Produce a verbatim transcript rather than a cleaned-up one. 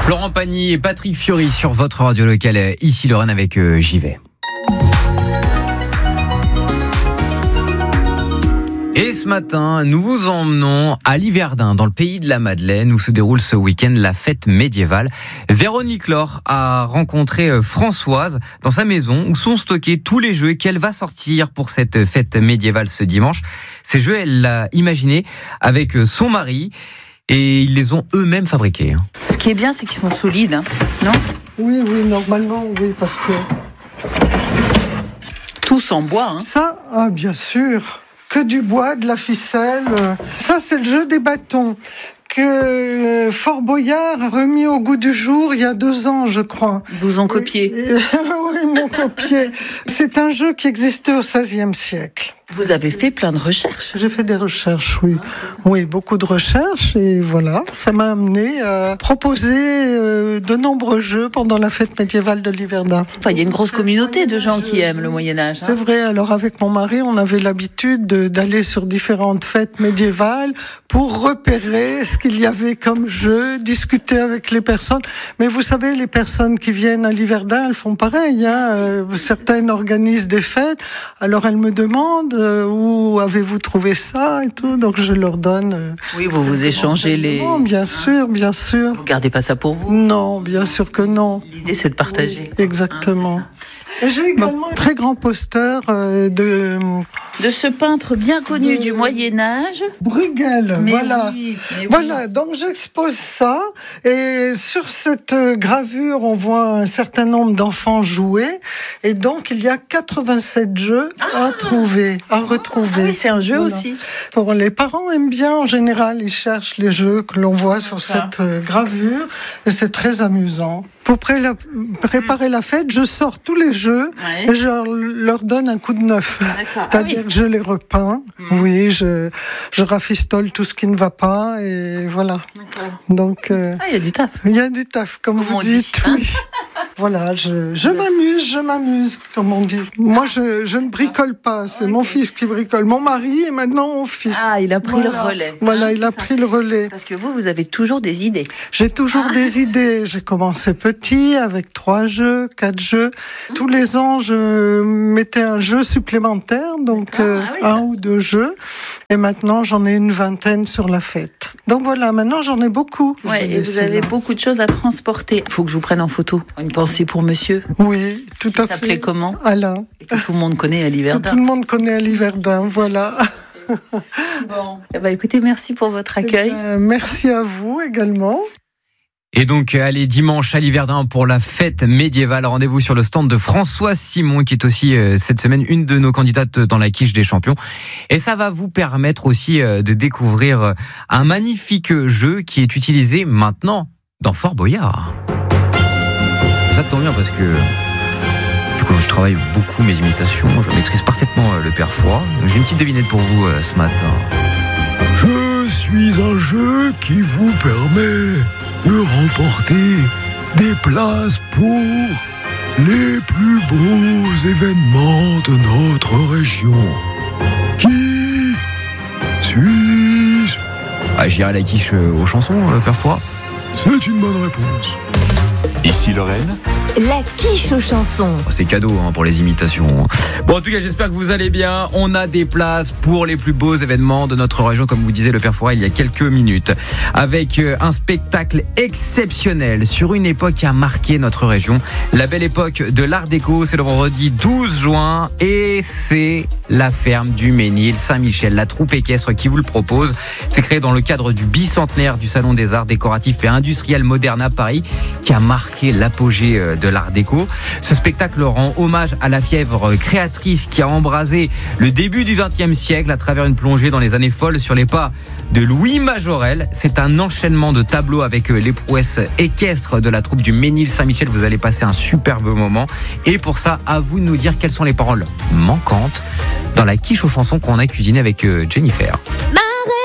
Florent Pagny et Patrick Fiori sur votre radio locale, ici Lorraine avec euh, J'y vais. Et ce matin, nous vous emmenons à Liverdun, dans le pays de la Madeleine, où se déroule ce week-end la fête médiévale. Véronique Laure a rencontré Françoise dans sa maison, où sont stockés tous les jeux qu'elle va sortir pour cette fête médiévale ce dimanche. Ces jeux, elle l'a imaginé avec son mari, et ils les ont eux-mêmes fabriqués. Ce qui est bien, c'est qu'ils sont solides, hein, non ? Oui, oui, normalement, oui, parce que... Tous en bois, hein ? Ça, ah, bien sûr. Que du bois, de la ficelle. Ça, c'est le jeu des bâtons que Fort Boyard a remis au goût du jour il y a deux ans, je crois. Ils vous ont copié. Et, et, oui, ils m'ont copié. C'est un jeu qui existait au seizième siècle. Vous avez fait plein de recherches. J'ai fait des recherches, oui. Oui, beaucoup de recherches, et voilà. Ça m'a amené à proposer euh, de nombreux jeux pendant la fête médiévale de Liverdun. Enfin, il y a une grosse communauté de gens qui aiment le Moyen-Âge. Hein. C'est vrai. Alors, avec mon mari, on avait l'habitude de, d'aller sur différentes fêtes médiévales pour repérer ce qu'il y avait comme jeu, discuter avec les personnes. Mais vous savez, les personnes qui viennent à Liverdun, elles font pareil. Hein. Euh, certaines organisent des fêtes. Alors, elles me demandent euh, où avez-vous trouvé ça et tout. Donc, je leur donne... Euh, oui, vous vous échangez les... Bien sûr, bien sûr. Vous gardez pas ça pour vous ? Non, bien sûr que non. L'idée, c'est de partager. Oui, exactement. Hein, et j'ai également un très grand poster euh, de... De ce peintre bien connu de... du Moyen-Âge. Bruegel, mais voilà. Oui, mais oui. Voilà, donc j'expose ça. Et sur cette gravure, on voit un certain nombre d'enfants jouer. Et donc, il y a quatre-vingt-sept jeux ah à trouver, à retrouver. Ah oui, c'est un jeu voilà. aussi. Pour les parents aiment bien, en général, ils cherchent les jeux que l'on voit sur cette gravure. Et c'est très amusant. Pour pré- la, préparer la fête, je sors tous les jeux ouais. et je leur, leur donne un coup de neuf. D'accord. C'est-à-dire ah oui. que je les repeins. Mmh. Oui, je, je rafistole tout ce qui ne va pas et voilà. D'accord. Donc, euh, ah, il y a du taf. Il y a du taf, comme, comme vous dites. Dit, hein oui. Voilà, je, je m'amuse, je m'amuse, comme on dit. Moi, je, je ne bricole pas, c'est okay. mon fils qui bricole. Mon mari et maintenant mon fils. Ah, il a pris voilà. le relais. Voilà, hein, il a ça. pris le relais. Parce que vous, vous avez toujours des idées. J'ai toujours ah. des idées. J'ai commencé petit, avec trois jeux, quatre jeux. Mmh. Tous les ans, je mettais un jeu supplémentaire, donc euh, ah, oui, un ça. ou deux jeux. Et maintenant, j'en ai une vingtaine sur la fête. Donc voilà, maintenant, j'en ai beaucoup. Ouais, et vous avez là. beaucoup de choses à transporter. Il faut que je vous prenne en photo. Une pensée pour monsieur. Oui, tout à fait. Il s'appelait comment ? Alain. Et que tout le monde connaît à Liverdun. Que tout le monde connaît à Liverdun, voilà. Bon. Eh ben, écoutez, merci pour votre accueil. Euh, merci à vous également. Et donc, allez, dimanche à Liverdun pour la fête médiévale. Rendez-vous sur le stand de Françoise Simon, qui est aussi, euh, cette semaine, une de nos candidates dans la quiche des champions. Et ça va vous permettre aussi euh, de découvrir un magnifique jeu qui est utilisé maintenant dans Fort Boyard. Ça tombe bien parce que, du coup, je travaille beaucoup mes imitations. Je maîtrise parfaitement euh, le Père Fouras. Donc, j'ai une petite devinette pour vous euh, ce matin. Je suis un jeu qui vous permet de remporter des places pour les plus beaux événements de notre région. Qui suis-je ? Ah, j'irai à la quiche aux chansons, euh, Père Fouras. C'est une bonne réponse. Ici Lorraine. La quiche aux chansons. Oh, c'est cadeau hein, pour les imitations. Bon, en tout cas, j'espère que vous allez bien. On a des places pour les plus beaux événements de notre région, comme vous disait le Père Fouras il y a quelques minutes, avec un spectacle exceptionnel sur une époque qui a marqué notre région. La belle époque de l'Art déco, c'est le vendredi douze juin et c'est la ferme du Ménil Saint-Michel, la troupe équestre qui vous le propose. C'est créé dans le cadre du bicentenaire du Salon des Arts décoratifs et industriels modernes à Paris, qui a marqué l'apogée de l'Art déco. Ce spectacle rend hommage à la fièvre créatrice qui a embrasé le début du vingtième siècle à travers une plongée dans les années folles sur les pas de Louis Majorel. C'est un enchaînement de tableaux avec les prouesses équestres de la troupe du Ménil Saint-Michel. Vous allez passer un superbe moment. Et pour ça, à vous de nous dire quelles sont les paroles manquantes dans la quiche aux chansons qu'on a cuisiné avec Jennifer.